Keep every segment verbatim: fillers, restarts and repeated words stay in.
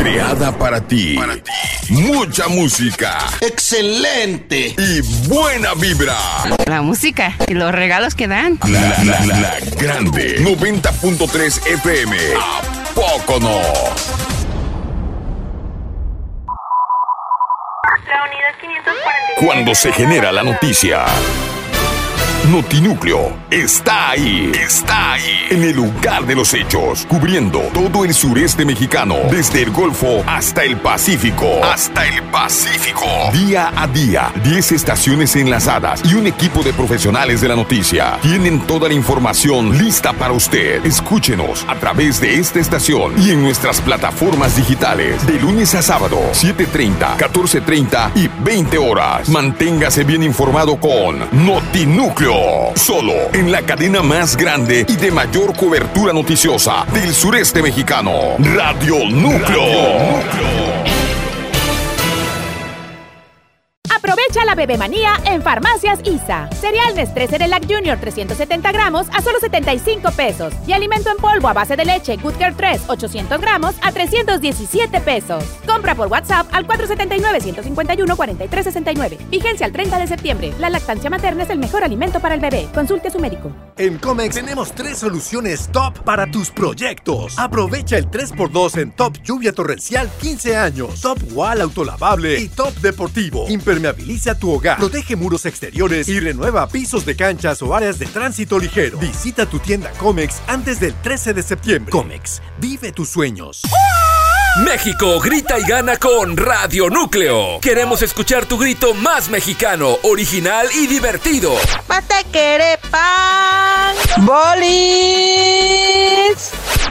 creada para ti. Para ti. Mucha música. ¡Excelente! Y buena vibra. La música y los regalos que dan. La, la, la, la grande. noventa punto tres F M. ¿A poco no? La unidad quinientos cuarenta y siete. Cuando se genera la noticia, Notinúcleo está ahí, está ahí, en el lugar de los hechos, cubriendo todo el sureste mexicano, desde el Golfo hasta el Pacífico, hasta el Pacífico. Día a día, diez estaciones enlazadas y un equipo de profesionales de la noticia tienen toda la información lista para usted. Escúchenos a través de esta estación y en nuestras plataformas digitales, de lunes a sábado, siete treinta, catorce treinta y veinte horas. Manténgase bien informado con Notinúcleo. Solo en la cadena más grande y de mayor cobertura noticiosa del sureste mexicano, Radio Núcleo. Radio Núcleo. Aprovecha la bebemanía en Farmacias I S A. Cereal Nestlé Cerelac Junior trescientos setenta gramos a solo setenta y cinco pesos. Y alimento en polvo a base de leche Good Care tres ochocientos gramos a trescientos diecisiete pesos. Compra por WhatsApp al cuatro siete nueve, uno cinco uno, cuatro tres seis nueve. Vigencia al treinta de septiembre. La lactancia materna es el mejor alimento para el bebé. Consulte a su médico. En Comex tenemos tres soluciones top para tus proyectos. Aprovecha el tres por dos en Top Lluvia Torrencial quince años, Top Wall Autolavable y Top Deportivo. Impermeabiliza tu hogar, protege muros exteriores y renueva pisos de canchas o áreas de tránsito ligero. Visita tu tienda Comex antes del trece de septiembre. Comex, vive tus sueños. México grita y gana con Radio Núcleo. Queremos escuchar tu grito más mexicano, original y divertido. Patequere pan, bolis,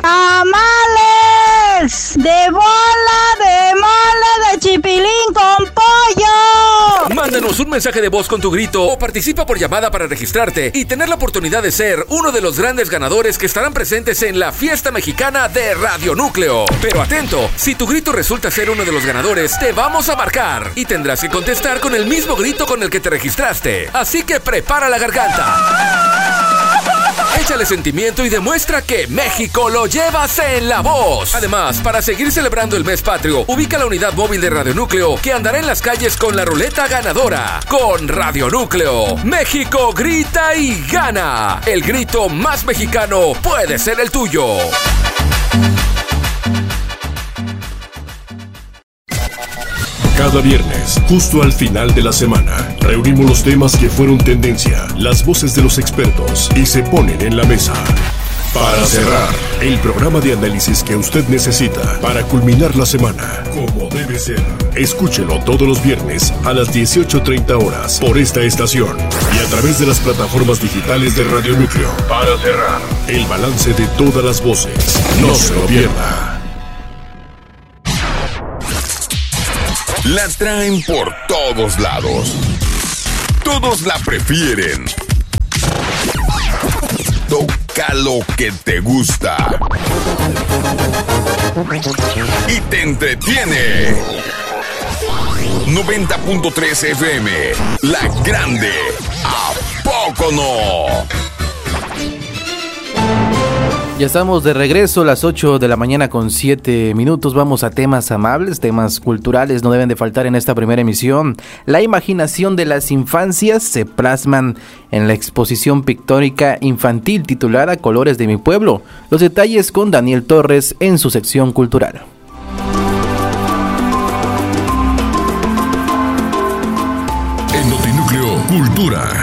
tamales, de bola, de mole, de chipilín con pollo. Mándanos un mensaje de voz con tu grito o participa por llamada para registrarte y tener la oportunidad de ser uno de los grandes ganadores que estarán presentes en la fiesta mexicana de Radio Núcleo. Pero atento, si tu grito resulta ser uno de los ganadores, te vamos a marcar y tendrás que contestar con el mismo grito con el que te registraste. Así que prepara la garganta. Échale sentimiento y demuestra que México lo llevas en la voz. Además, para seguir celebrando el mes patrio, ubica la unidad móvil de Radio Núcleo que andará en las calles con la ruleta ganadora. Con Radio Núcleo, México grita y gana. El grito más mexicano puede ser el tuyo. Cada viernes, justo al final de la semana, reunimos los temas que fueron tendencia, las voces de los expertos y se ponen en la mesa. Para cerrar, el programa de análisis que usted necesita para culminar la semana, como debe ser. Escúchelo todos los viernes a las dieciocho treinta horas por esta estación y a través de las plataformas digitales de Radio Núcleo. Para cerrar, el balance de todas las voces. No se lo pierda. La traen por todos lados. Todos la prefieren. Toca lo que te gusta. Y te entretiene. noventa punto tres F M. La grande. ¿A poco no? Ya estamos de regreso a las ocho de la mañana con siete minutos. Vamos a temas amables, temas culturales, no deben de faltar en esta primera emisión. La imaginación de las infancias se plasman en la exposición pictórica infantil titulada Colores de mi pueblo. Los detalles con Daniel Torres en su sección cultural. En Notinúcleo Cultura.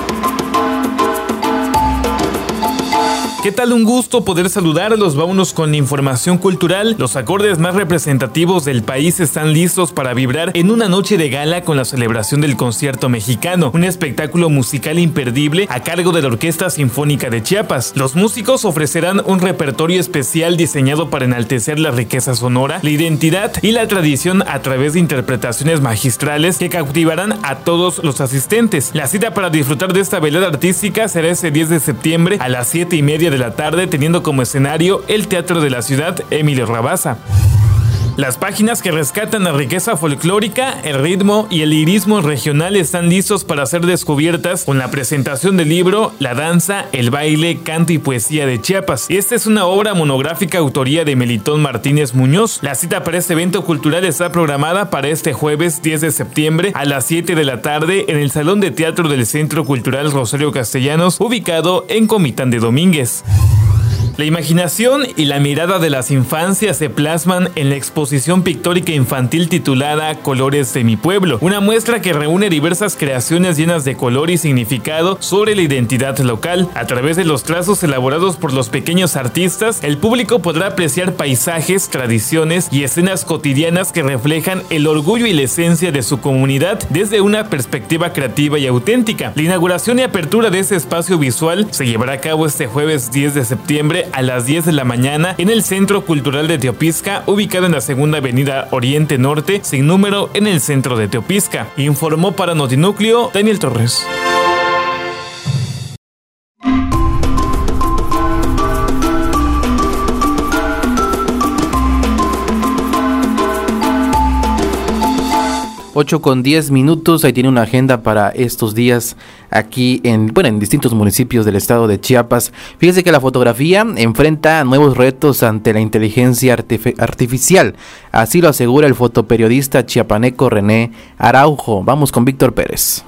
¿Qué tal? Un gusto poder saludarlos. Vámonos con información cultural. Los acordes más representativos del país están listos para vibrar en una noche de gala con la celebración del Concierto Mexicano, un espectáculo musical imperdible a cargo de la Orquesta Sinfónica de Chiapas. Los músicos ofrecerán un repertorio especial diseñado para enaltecer la riqueza sonora, la identidad y la tradición a través de interpretaciones magistrales que cautivarán a todos los asistentes. La cita para disfrutar de esta velada artística será ese diez de septiembre a las siete y media de la tarde, teniendo como escenario el Teatro de la Ciudad Emilio Rabasa. Las páginas que rescatan la riqueza folclórica, el ritmo y el lirismo regional están listos para ser descubiertas con la presentación del libro La danza, el baile, canto y poesía de Chiapas. Esta es una obra monográfica autoría de Melitón Martínez Muñoz. La cita para este evento cultural está programada para este jueves diez de septiembre a las siete de la tarde en el Salón de Teatro del Centro Cultural Rosario Castellanos, ubicado en Comitán de Domínguez. La imaginación y la mirada de las infancias se plasman en la exposición pictórica infantil titulada Colores de mi pueblo, una muestra que reúne diversas creaciones llenas de color y significado sobre la identidad local. A través de los trazos elaborados por los pequeños artistas, el público podrá apreciar paisajes, tradiciones y escenas cotidianas que reflejan el orgullo y la esencia de su comunidad desde una perspectiva creativa y auténtica. La inauguración y apertura de este espacio visual se llevará a cabo este jueves diez de septiembre a las diez de la mañana en el Centro Cultural de Teopisca, ubicado en la segunda avenida Oriente Norte, sin número, en el centro de Teopisca. Informó para Notinúcleo Daniel Torres. ocho con diez minutos, ahí tiene una agenda para estos días aquí en, bueno, en distintos municipios del estado de Chiapas. Fíjese que la fotografía enfrenta nuevos retos ante la inteligencia artif- artificial, así lo asegura el fotoperiodista chiapaneco René Araujo. Vamos con Víctor Pérez.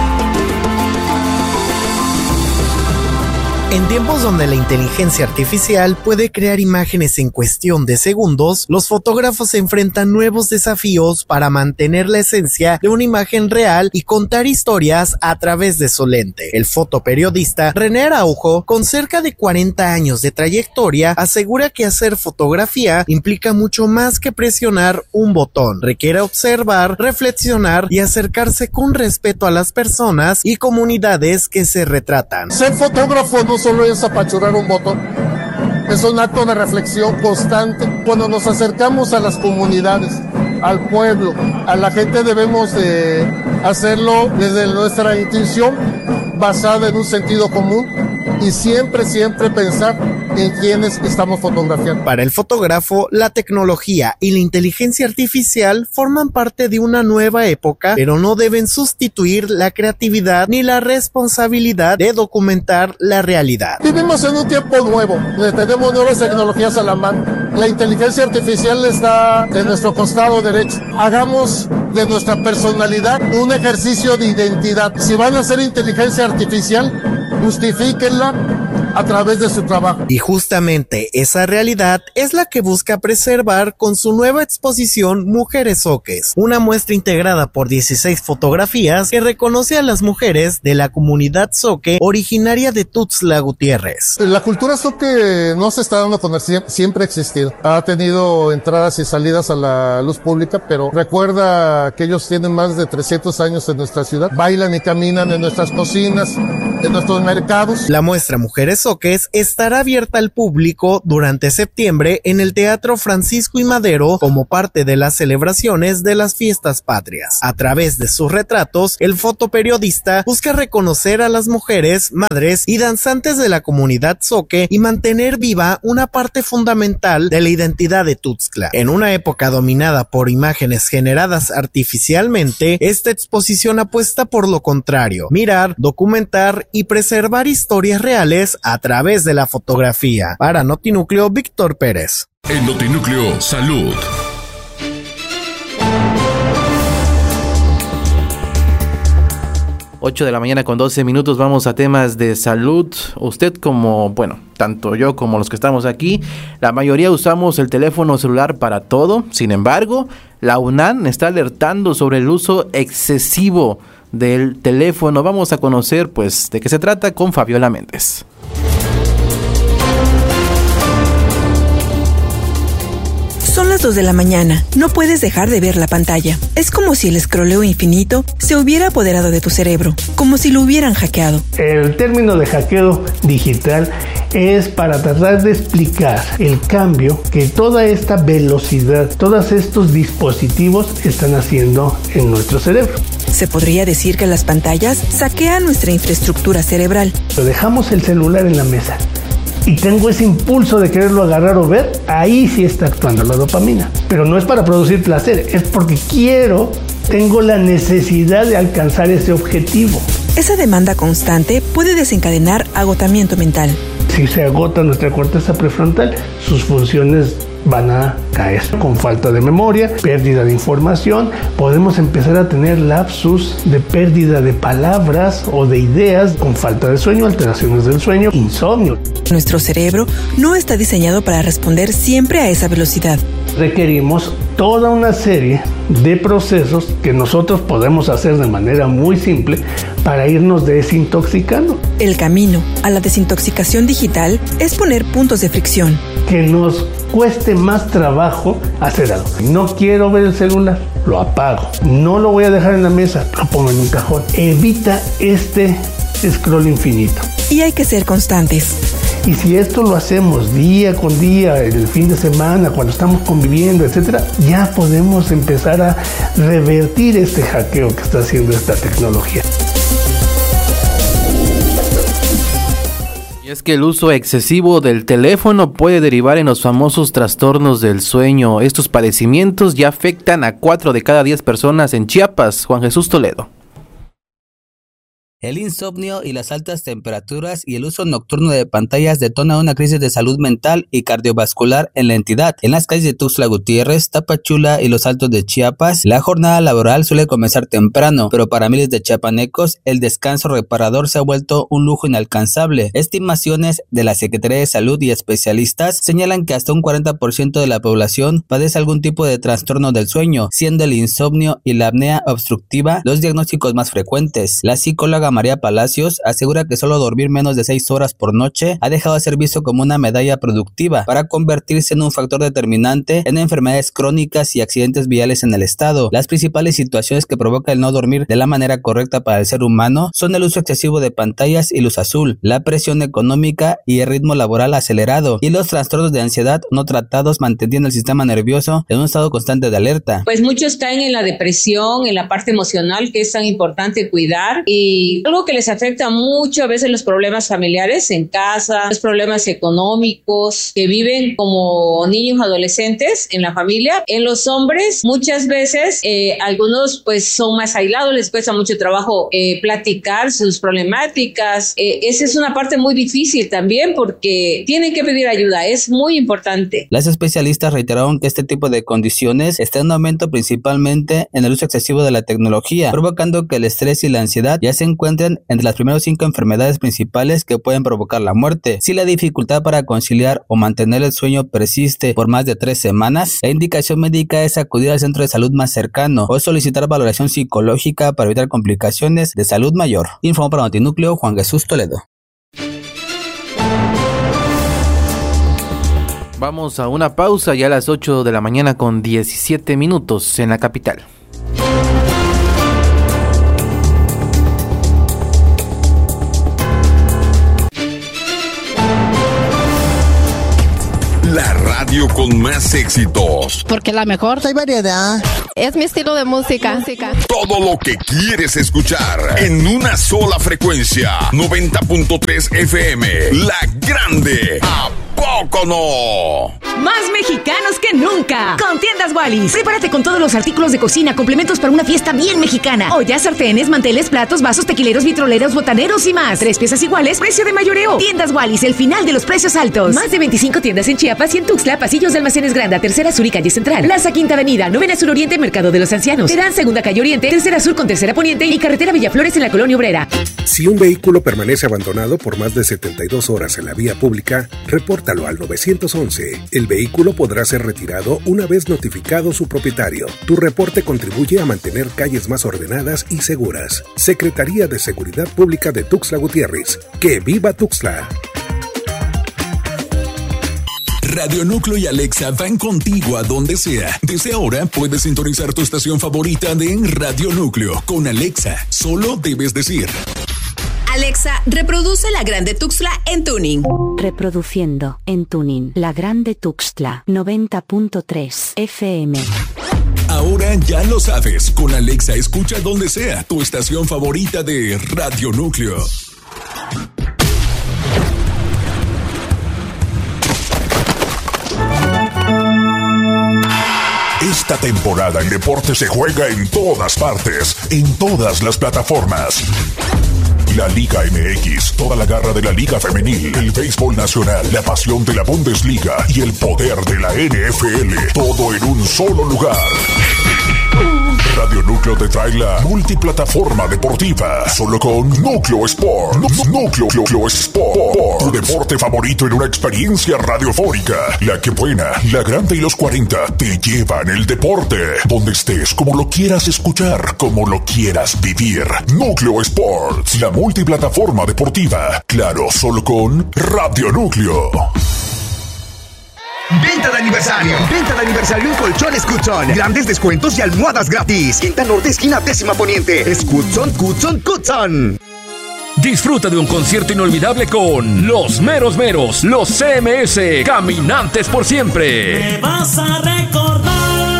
En tiempos donde la inteligencia artificial puede crear imágenes en cuestión de segundos, los fotógrafos enfrentan nuevos desafíos para mantener la esencia de una imagen real y contar historias a través de su lente. El fotoperiodista René Araujo, con cerca de cuarenta años de trayectoria, asegura que hacer fotografía implica mucho más que presionar un botón. Requiere observar, reflexionar y acercarse con respeto a las personas y comunidades que se retratan. Ser fotógrafo no solo es apachurrar un botón, es un acto de reflexión constante. Cuando nos acercamos a las comunidades, al pueblo, a la gente, debemos de hacerlo desde nuestra intuición, basada en un sentido común, y siempre, siempre pensar en quienes estamos fotografiando. Para el fotógrafo, la tecnología y la inteligencia artificial forman parte de una nueva época, pero no deben sustituir la creatividad ni la responsabilidad de documentar la realidad. Vivimos en un tiempo nuevo, donde tenemos nuevas tecnologías a la mano. La inteligencia artificial está de nuestro costado derecho. Hagamos de nuestra personalidad un ejercicio de identidad. Si van a hacer inteligencia artificial, justifíquenla a través de su trabajo. Y justamente esa realidad es la que busca preservar con su nueva exposición Mujeres Zoques, una muestra integrada por dieciséis fotografías que reconoce a las mujeres de la comunidad zoque originaria de Tuxtla Gutiérrez. La cultura zoque no se está dando a conocer, siempre ha existido. Ha tenido entradas y salidas a la luz pública, pero recuerda que ellos tienen más de trescientos años en nuestra ciudad. Bailan y caminan en nuestras cocinas, en nuestros mercados. La muestra Mujeres Zoques estará abierta al público durante septiembre en el Teatro Francisco y Madero como parte de las celebraciones de las fiestas patrias. A través de sus retratos, el fotoperiodista busca reconocer a las mujeres, madres y danzantes de la comunidad zoque y mantener viva una parte fundamental de la identidad de Tuxtla. En una época dominada por imágenes generadas artificialmente, esta exposición apuesta por lo contrario: mirar, documentar y preservar historias reales a través de la fotografía. Para Notinúcleo, Víctor Pérez. En Notinúcleo, salud. ocho de la mañana con doce minutos, vamos a temas de salud. Usted como, bueno, tanto yo como los que estamos aquí, la mayoría usamos el teléfono celular para todo. Sin embargo, la UNAM está alertando sobre el uso excesivo del teléfono. Vamos a conocer, pues, de qué se trata con Fabiola Méndez. Son las dos de la mañana. No puedes dejar de ver la pantalla. Es como si el escroleo infinito se hubiera apoderado de tu cerebro, como si lo hubieran hackeado. El término de hackeo digital es para tratar de explicar el cambio que toda esta velocidad, todos estos dispositivos están haciendo en nuestro cerebro. Se podría decir que las pantallas saquean nuestra infraestructura cerebral. Dejamos el celular en la mesa y tengo ese impulso de quererlo agarrar o ver, ahí sí está actuando la dopamina. Pero no es para producir placer, es porque quiero, tengo la necesidad de alcanzar ese objetivo. Esa demanda constante puede desencadenar agotamiento mental. Si se agota nuestra corteza prefrontal, sus funciones van a caer con falta de memoria, pérdida de información. Podemos empezar a tener lapsus de pérdida de palabras o de ideas con falta de sueño, alteraciones del sueño, insomnio. Nuestro cerebro no está diseñado para responder siempre a esa velocidad. Requerimos toda una serie de procesos que nosotros podemos hacer de manera muy simple para irnos desintoxicando. El camino a la desintoxicación digital es poner puntos de fricción. Que nos cueste más trabajo hacer algo. No quiero ver el celular, lo apago. No lo voy a dejar en la mesa, lo pongo en un cajón. Evita este scroll infinito. Y hay que ser constantes. Y si esto lo hacemos día con día, el fin de semana, cuando estamos conviviendo, etcétera, ya podemos empezar a revertir este hackeo que está haciendo esta tecnología. Y es que el uso excesivo del teléfono puede derivar en los famosos trastornos del sueño. Estos padecimientos ya afectan a cuatro de cada diez personas en Chiapas. Juan Jesús Toledo. El insomnio y las altas temperaturas y el uso nocturno de pantallas detona una crisis de salud mental y cardiovascular en la entidad. En las calles de Tuxtla Gutiérrez, Tapachula y los Altos de Chiapas, la jornada laboral suele comenzar temprano, pero para miles de chiapanecos, el descanso reparador se ha vuelto un lujo inalcanzable. Estimaciones de la Secretaría de Salud y especialistas señalan que hasta un cuarenta por ciento de la población padece algún tipo de trastorno del sueño, siendo el insomnio y la apnea obstructiva los diagnósticos más frecuentes. La psicóloga María Palacios asegura que solo dormir menos de seis horas por noche ha dejado de ser visto como una medalla productiva para convertirse en un factor determinante en enfermedades crónicas y accidentes viales en el estado. Las principales situaciones que provoca el no dormir de la manera correcta para el ser humano son el uso excesivo de pantallas y luz azul, la presión económica y el ritmo laboral acelerado, y los trastornos de ansiedad no tratados manteniendo el sistema nervioso en un estado constante de alerta. Pues muchos caen en la depresión, en la parte emocional que es tan importante cuidar, y algo que les afecta mucho a veces los problemas familiares en casa, los problemas económicos que viven como niños adolescentes en la familia. En los hombres muchas veces eh, algunos pues son más aislados, les cuesta mucho trabajo eh, platicar sus problemáticas. Eh, esa es una parte muy difícil también porque tienen que pedir ayuda, es muy importante. Las especialistas reiteraron que este tipo de condiciones está en aumento principalmente en el uso excesivo de la tecnología, provocando que el estrés y la ansiedad ya se encuentren entre las primeras cinco enfermedades principales que pueden provocar la muerte. Si la dificultad para conciliar o mantener el sueño persiste por más de tres semanas, la indicación médica es acudir al centro de salud más cercano o solicitar valoración psicológica para evitar complicaciones de salud mayor. Informó para Notinúcleo Juan Jesús Toledo. Vamos a una pausa ya a las ocho de la mañana con diecisiete minutos en la capital. La radio con más éxitos. Porque la mejor. Hay variedad. Es mi estilo de música. música. Todo lo que quieres escuchar en una sola frecuencia. noventa punto tres F M. La Grande. ¿A poco no? Más mexicanos que nunca. Con Tiendas Wallis. Prepárate con todos los artículos de cocina, complementos para una fiesta bien mexicana. Ollas, sartenes, manteles, platos, vasos, tequileros, vitroleros, botaneros y más. Tres piezas iguales, precio de mayoreo. Tiendas Wallis, el final de los precios altos. Más de veinticinco tiendas en Chiapas y en Tuxtla, pasillos de Almacenes Granda, Tercera Sur y Calle Central. Plaza Quinta Avenida, Novena Sur Oriente, Mercado de los Ancianos. Terán Segunda Calle Oriente, Tercera Sur con Tercera Poniente y Carretera Villaflores en la Colonia Obrera. Si un vehículo permanece abandonado por más de setenta y dos horas en la vía pública, repórtalo al nueve once. El vehículo podrá ser retirado una vez notificado su propietario. Tu reporte contribuye a mantener calles más ordenadas y seguras. Secretaría de Seguridad Pública de Tuxtla Gutiérrez. ¡Que viva Tuxtla! Radio Núcleo y Alexa van contigo a donde sea. Desde ahora puedes sintonizar tu estación favorita de Radio Núcleo. Con Alexa, solo debes decir: Alexa, reproduce La Grande Tuxtla en tuning. Reproduciendo en tuning La Grande Tuxtla noventa punto tres F M. Ahora ya lo sabes. Con Alexa escucha donde sea tu estación favorita de Radio Núcleo. Esta temporada el deporte se juega en todas partes, en todas las plataformas. La Liga M X, toda la garra de la Liga Femenil, el béisbol nacional, la pasión de la Bundesliga y el poder de la N F L, todo en un solo lugar. Radio Núcleo te trae la multiplataforma deportiva, solo con Núcleo Sport. Núcleo, Núcleo Sport, tu deporte favorito en una experiencia radiofónica. La que buena, la grande y los cuarenta te llevan el deporte, donde estés, como lo quieras escuchar, como lo quieras vivir. Núcleo Sports, la multiplataforma deportiva, claro, solo con Radio Núcleo. Venta de aniversario. Venta de aniversario en Colchones Cutzon. Grandes descuentos y almohadas gratis. Quinta Norte, esquina décima poniente. Es Cutzon, Cutzon, Cutzon. Disfruta de un concierto inolvidable con Los Meros Meros, los C M S, Caminantes por Siempre. Me vas a recordar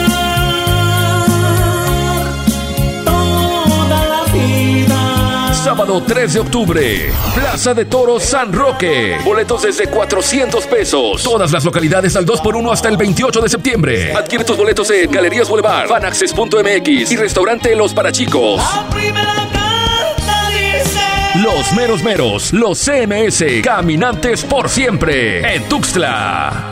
toda la vida. Sábado tres de octubre, Plaza de Toros San Roque. Boletos desde cuatrocientos pesos. Todas las localidades al dos por uno hasta el veintiocho de septiembre. Adquiere tus boletos en Galerías Boulevard, Fanaccess punto M X y Restaurante Los Parachicos. La primera carta dice: Los Meros Meros, los C M S, Caminantes por Siempre, en Tuxtla.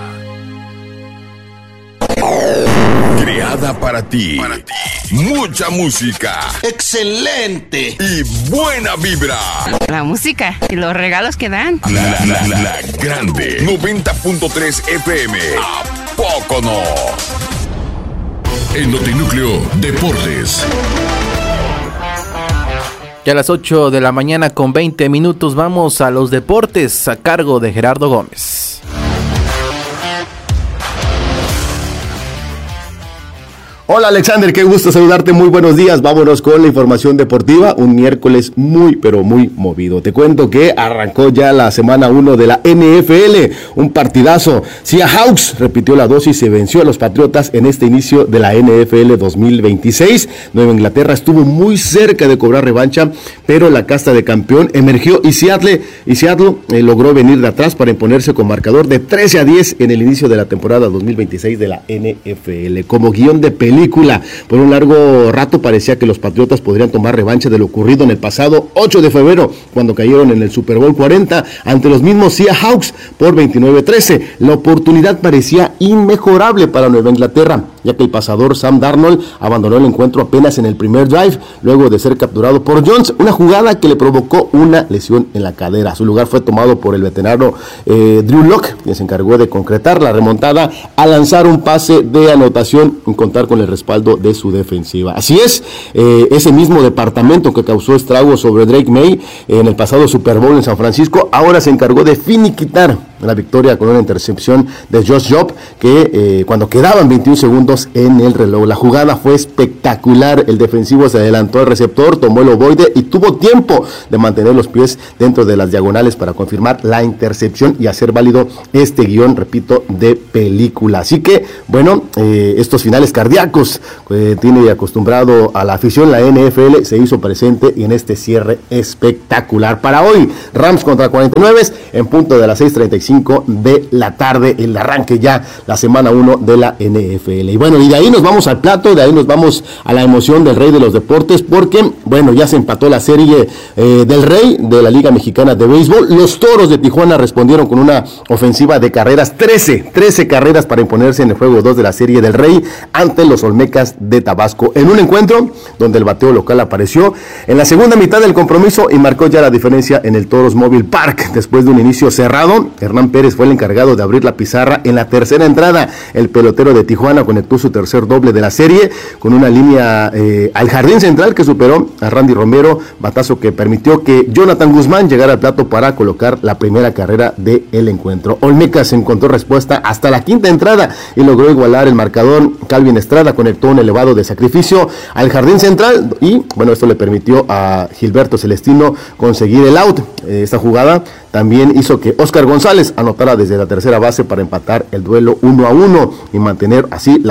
Creada para ti. para ti. Mucha música. ¡Excelente! Y buena vibra. La música y los regalos que dan. La, la, la, la grande. noventa punto tres F M. ¿A poco no? En Notinúcleo Deportes. Y a las ocho de la mañana con veinte minutos vamos a los deportes a cargo de Gerardo Gómez. Hola Alexander, qué gusto saludarte, muy buenos días. Vámonos con la información deportiva, un miércoles muy pero muy movido. Te cuento que arrancó ya la semana uno de la N F L, un partidazo. Seahawks repitió la dosis y venció a los Patriotas en este inicio de la N F L dos mil veintiséis. Nueva Inglaterra estuvo muy cerca de cobrar revancha, pero la casta de campeón emergió y Seattle, y Seattle eh, logró venir de atrás para imponerse con marcador de trece a diez en el inicio de la temporada dos mil veintiséis de la N F L. Como guión de película, por un largo rato parecía que los Patriotas podrían tomar revancha de lo ocurrido en el pasado ocho de febrero, cuando cayeron en el Super Bowl cuarenta ante los mismos Seahawks por veintinueve a trece. La oportunidad parecía inmejorable para Nueva Inglaterra, ya que el pasador Sam Darnold abandonó el encuentro apenas en el primer drive, luego de ser capturado por Jones, una jugada que le provocó una lesión en la cadera. Su lugar fue tomado por el veterano eh, Drew Lock, quien se encargó de concretar la remontada a lanzar un pase de anotación y contar con el respaldo de su defensiva. Así es, eh, ese mismo departamento que causó estragos sobre Drake May eh, en el pasado Super Bowl en San Francisco, ahora se encargó de finiquitar la victoria con una intercepción de Josh Job, que eh, cuando quedaban veintiún segundos en el reloj. La jugada fue espectacular, el defensivo se adelantó al receptor, tomó el ovoide y tuvo tiempo de mantener los pies dentro de las diagonales para confirmar la intercepción y hacer válido este guión, repito, de película. Así que, bueno, eh, estos finales cardíacos que eh, tiene acostumbrado a la afición la N F L se hizo presente y en este cierre espectacular. Para hoy, Rams contra cuarenta y nueve en punto de las seis treinta y cinco de la tarde, el arranque ya la semana uno de la N F L. Y bueno, y de ahí nos vamos al plato, de ahí nos vamos a la emoción del rey de los deportes, porque bueno, ya se empató la serie eh, del rey de la Liga Mexicana de Béisbol. Los Toros de Tijuana respondieron con una ofensiva de carreras, trece, trece carreras para imponerse en el juego dos de la serie del rey ante los Olmecas de Tabasco, en un encuentro donde el bateo local apareció en la segunda mitad del compromiso y marcó ya la diferencia en el Toros Mobile Park. Después de un inicio cerrado, Hernán Pérez fue el encargado de abrir la pizarra en la tercera entrada. El pelotero de Tijuana conectó su tercer doble de la serie con una línea eh, al jardín central que superó a Randy Romero, batazo que permitió que Jonathan Guzmán llegara al plato para colocar la primera carrera del encuentro. Olmecas encontró respuesta hasta la quinta entrada y logró igualar el marcador. Calvin Estrada conectó un elevado de sacrificio al jardín central y bueno, esto le permitió a Gilberto Celestino conseguir el out. Eh, esta jugada también hizo que Oscar González anotara desde la tercera base para empatar el duelo uno a uno y mantener así la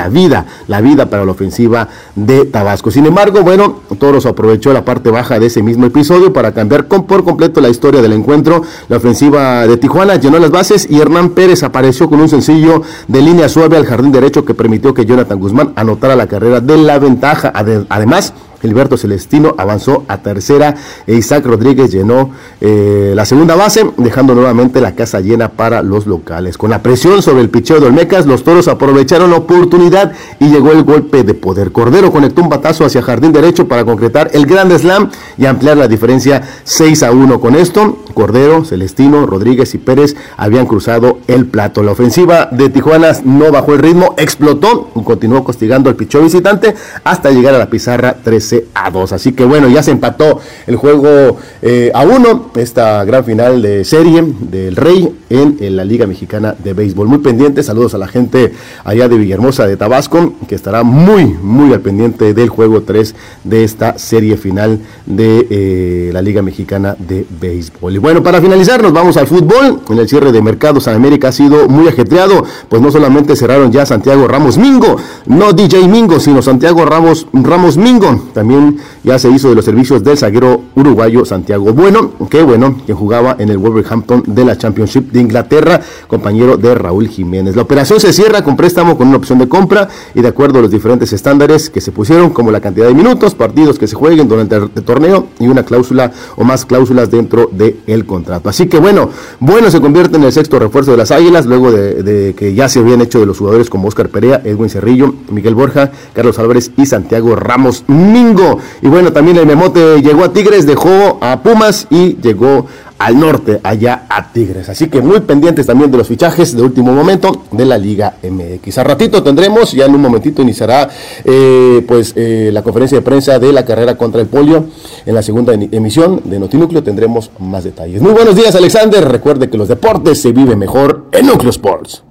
vida, la vida para la ofensiva de Tabasco. Sin embargo, bueno, Toros aprovechó la parte baja de ese mismo episodio para cambiar con, por completo la historia del encuentro. La ofensiva de Tijuana llenó las bases y Hernán Pérez apareció con un sencillo de línea suave al jardín derecho que permitió que Jonathan Guzmán anotara la carrera de la ventaja. Además, Gilberto Celestino avanzó a tercera e Isaac Rodríguez llenó eh, la segunda base, dejando nuevamente la casa llena para los locales. Con la presión sobre el picheo de Olmecas, los Toros aprovecharon la oportunidad y llegó el golpe de poder. Cordero conectó un batazo hacia jardín derecho para concretar el Grand Slam y ampliar la diferencia seis a uno. Con esto, Cordero, Celestino, Rodríguez y Pérez habían cruzado el plato. La ofensiva de Tijuana no bajó el ritmo, explotó y continuó castigando al picheo visitante hasta llegar a la pizarra trece a dos. Así que bueno, ya se empató el juego eh, a uno, esta gran final de serie del Rey en, en la Liga Mexicana de Béisbol. Muy pendiente, saludos a la gente allá de Villahermosa de Tabasco, que estará muy, muy al pendiente del juego tres de esta serie final de eh, la Liga Mexicana de Béisbol. Y bueno, para finalizar, nos vamos al fútbol. En el cierre de mercados en América ha sido muy ajetreado, pues no solamente cerraron ya Santiago Ramos Mingo, no D J Mingo, sino Santiago Ramos, Ramos Mingo. También ya se hizo de los servicios del zaguero uruguayo Santiago Bueno, que bueno, quien jugaba en el Wolverhampton de la Championship de Inglaterra, compañero de Raúl Jiménez. La operación se cierra con préstamo con una opción de compra y de acuerdo a los diferentes estándares que se pusieron, como la cantidad de minutos, partidos que se jueguen durante el torneo y una cláusula o más cláusulas dentro del contrato. Así que bueno, Bueno se convierte en el sexto refuerzo de las Águilas, luego de, de que ya se habían hecho de los jugadores como Oscar Perea, Edwin Cerrillo, Miguel Borja, Carlos Álvarez y Santiago Ramos Mingo. Y bueno, también el Memote llegó a Tigres, dejó a Pumas y llegó al norte, allá a Tigres. Así que muy pendientes también de los fichajes de último momento de la Liga M X. A ratito tendremos, ya en un momentito iniciará eh, pues eh, la conferencia de prensa de la carrera contra el polio. En la segunda emisión de Notinúcleo tendremos más detalles. Muy buenos días, Alexander. Recuerde que los deportes se viven mejor en Núcleo Sports.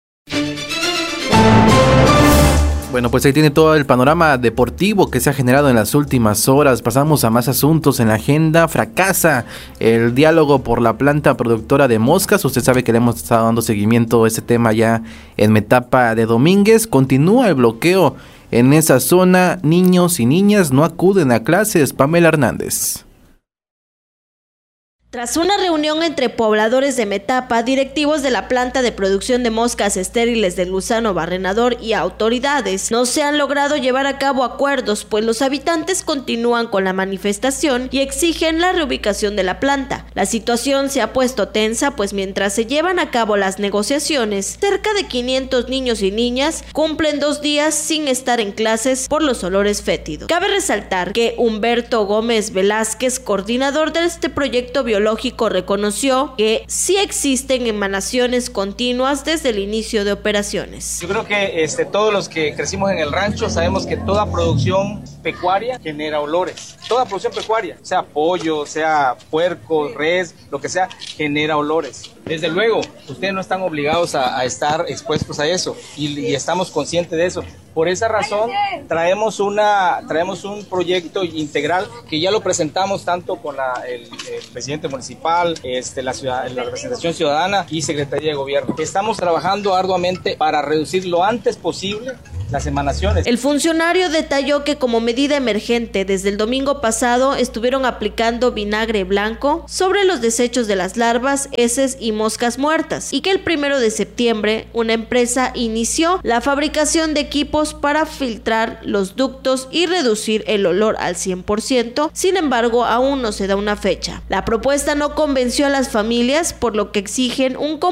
Bueno, pues ahí tiene todo el panorama deportivo que se ha generado en las últimas horas. Pasamos a más asuntos en la agenda. Fracasa el diálogo por la planta productora de moscas. Usted sabe que le hemos estado dando seguimiento a ese tema ya en Metapa de Domínguez. Continúa el bloqueo en esa zona. Niños y niñas no acuden a clases. Pamela Hernández. Tras una reunión entre pobladores de Metapa, directivos de la planta de producción de moscas estériles del Gusano Barrenador y autoridades, no se han logrado llevar a cabo acuerdos, pues los habitantes continúan con la manifestación y exigen la reubicación de la planta. La situación se ha puesto tensa, pues mientras se llevan a cabo las negociaciones, cerca de quinientos niños y niñas cumplen dos días sin estar en clases por los olores fétidos. Cabe resaltar que Humberto Gómez Velázquez, coordinador de este proyecto biológico, reconoció que sí existen emanaciones continuas desde el inicio de operaciones. Yo creo que este, todos los que crecimos en el rancho sabemos que toda producción pecuaria genera olores. Toda producción pecuaria, sea pollo, sea puerco, res, lo que sea, genera olores. Desde luego, ustedes no están obligados a, a estar expuestos a eso y, y estamos conscientes de eso. Por esa razón, traemos una traemos un proyecto integral que ya lo presentamos tanto con la, el, el presidente municipal, este, la, ciudad, la representación ciudadana y Secretaría de Gobierno. Estamos trabajando arduamente para reducir lo antes posible las emanaciones. El funcionario detalló que como medida emergente desde el domingo pasado estuvieron aplicando vinagre blanco sobre los desechos de las larvas, heces y moscas muertas y que el primero de septiembre una empresa inició la fabricación de equipos para filtrar los ductos y reducir el olor al cien por ciento. Sin embargo, aún no se da una fecha. La propuesta no convenció a las familias, por lo que exigen un